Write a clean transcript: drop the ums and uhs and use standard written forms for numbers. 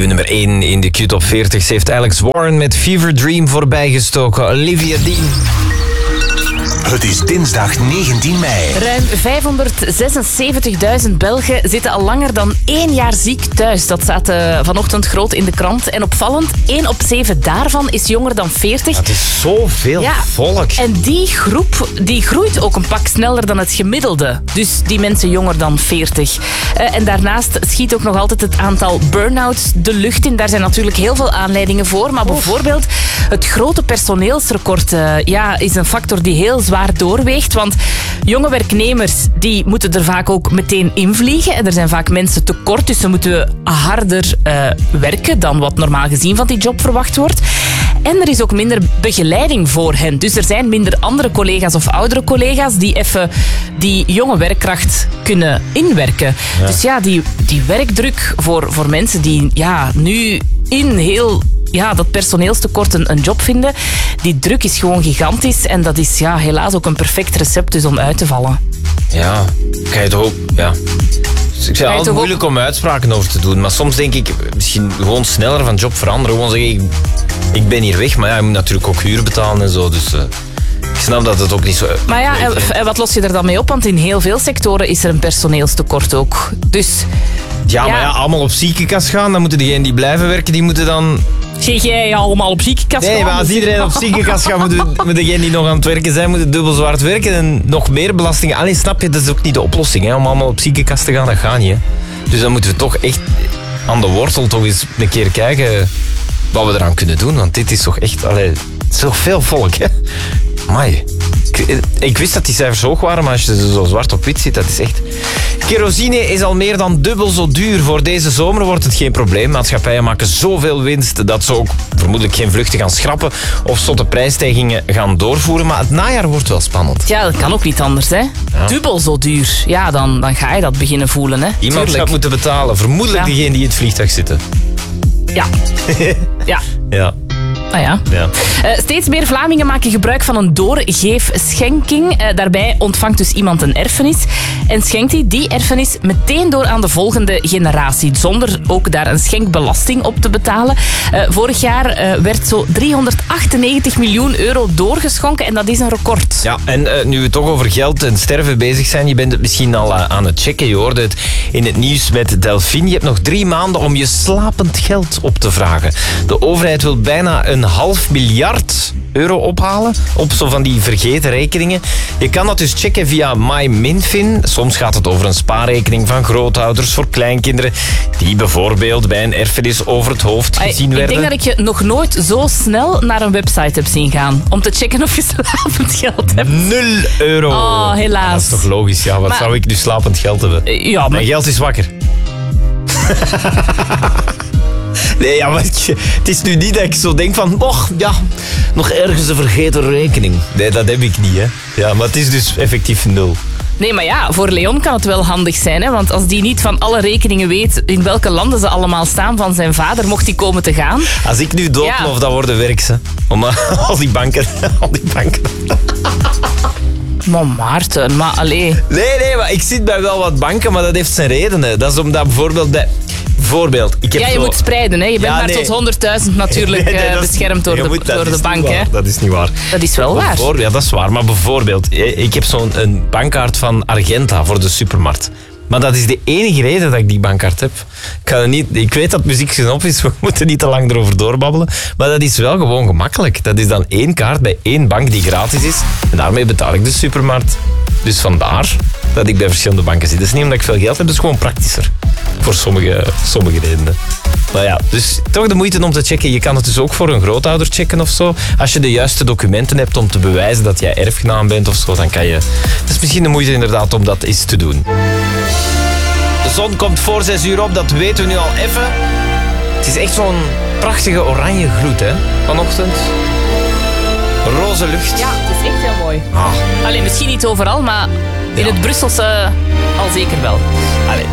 nieuwe nummer 1 in de Q-top 40. Ze heeft Alex Warren met Fever Dream voorbijgestoken. Olivia Dean. Het is dinsdag 19 mei. Ruim 576.000 Belgen zitten al langer dan 1 jaar ziek thuis. Dat staat vanochtend groot in de krant. En opvallend, 1 op 7 daarvan is jonger dan 40. Het is zoveel volk. En die groep die groeit ook een pak sneller dan het gemiddelde. Dus die mensen jonger dan 40. En daarnaast schiet ook nog altijd het aantal burn-outs de lucht in. Daar zijn natuurlijk heel veel aanleidingen voor. Maar bijvoorbeeld het grote personeelsrecord is een factor die heel zwaar doorweegt. Want jonge werknemers die moeten er vaak ook meteen invliegen. En er zijn vaak mensen tekort. Dus ze moeten harder werken dan wat normaal gezien van die job verwacht wordt. En er is ook minder begeleiding voor hen. Dus er zijn minder andere collega's of oudere collega's die even die jonge werkkracht kunnen inwerken. Ja. Dus die werkdruk voor mensen die nu in heel dat personeelstekort een job vinden, die druk is gewoon gigantisch. En dat is helaas ook een perfect recept dus om uit te vallen. Ja, kan je toch ook... Ja. Dus ik vind het altijd moeilijk om uitspraken over te doen. Maar soms denk ik misschien gewoon sneller van job veranderen. Gewoon zeggen, ik ben hier weg. Maar je moet natuurlijk ook huur betalen en zo. Dus ik snap dat het ook niet zo... Maar en wat los je er dan mee op? Want in heel veel sectoren is er een personeelstekort ook. Dus... Maar allemaal op ziekenkast gaan. Dan moeten degenen die blijven werken, die moeten dan... Zeg jij allemaal op ziekenkast gaan? Nee, maar als iedereen op ziekenkast gaat, moeten degenen die nog aan het werken zijn, moeten dubbel zo hard werken en nog meer belastingen. Allee, snap je, dat is ook niet de oplossing, hè, om allemaal op ziekenkast te gaan. Dat gaat niet, hè. Dus dan moeten we toch echt aan de wortel toch eens een keer kijken wat we eraan kunnen doen. Want dit is toch echt... het is toch veel volk, hè. Amai. Ik wist dat die cijfers hoog waren, maar als je er zo zwart op wit ziet, dat is echt... Kerosine is al meer dan dubbel zo duur. Voor deze zomer wordt het geen probleem. Maatschappijen maken zoveel winst dat ze ook vermoedelijk geen vluchten gaan schrappen of zotte prijsstijgingen gaan doorvoeren. Maar het najaar wordt wel spannend. Ja, dat kan ook niet anders, hè. Ja. Dubbel zo duur. Ja, dan ga je dat beginnen voelen, hè. Iemand gaat moeten betalen. Vermoedelijk degene die in het vliegtuig zitten. Ja. Ja. Ah ja. Steeds meer Vlamingen maken gebruik van een doorgeefschenking. Daarbij ontvangt dus iemand een erfenis. En schenkt die erfenis meteen door aan de volgende generatie. Zonder ook daar een schenkbelasting op te betalen. Vorig jaar werd zo 398 miljoen euro doorgeschonken. En dat is een record. Ja, en nu we toch over geld en sterven bezig zijn. Je bent het misschien al aan het checken. Je hoorde het in het nieuws met Delphine. Je hebt nog 3 maanden om je slapend geld op te vragen. De overheid wil bijna €500 miljard ophalen op zo van die vergeten rekeningen. Je kan dat dus checken via MyMinfin. Soms gaat het over een spaarrekening van grootouders voor kleinkinderen die bijvoorbeeld bij een erfenis over het hoofd gezien werden. Ik denk dat ik je nog nooit zo snel naar een website heb zien gaan om te checken of je slapend geld hebt. €0. Oh, helaas. Dat is toch logisch? Ja, wat zou ik nu slapend geld hebben? Mijn geld is wakker. Nee, maar het is nu niet dat ik zo denk van... nog ergens een vergeten rekening. Nee, dat heb ik niet, hè. Ja, maar het is dus effectief 0. Nee, maar voor Leon kan het wel handig zijn, hè? Want als die niet van alle rekeningen weet in welke landen ze allemaal staan van zijn vader, mocht die komen te gaan. Als ik nu doodlof, dan worden werks, hè. Om al die banken... Maar Maarten, maar allee... Nee, maar ik zit bij wel wat banken, maar dat heeft zijn redenen. Dat is omdat bijvoorbeeld ik heb je moet spreiden, hè. Je bent maar tot 100.000 natuurlijk beschermd door de bank, hè. Dat is niet waar. Dat is wel waar. Ja, dat is waar. Maar bijvoorbeeld, ik heb zo'n bankkaart van Argenta voor de supermarkt. Maar dat is de enige reden dat ik die bankkaart heb. Ik weet dat muziek snop is, we moeten niet te lang erover doorbabbelen. Maar dat is wel gewoon gemakkelijk. Dat is dan 1 kaart bij 1 bank die gratis is. En daarmee betaal ik de supermarkt. Dus vandaar dat ik bij verschillende banken zit. Dat is niet omdat ik veel geld heb, dat is gewoon praktischer. Voor sommige redenen. Maar ja, dus toch de moeite om te checken. Je kan het dus ook voor een grootouder checken of zo. Als je de juiste documenten hebt om te bewijzen dat jij erfgenaam bent of zo, dan kan je... Het is misschien de moeite inderdaad om dat eens te doen. De zon komt voor 6 uur op, dat weten we nu al even. Het is echt zo'n prachtige oranje gloed, hè, vanochtend. Roze lucht. Ja, het is echt heel mooi. Alleen misschien niet overal, maar in het Brusselse al zeker wel. Allee,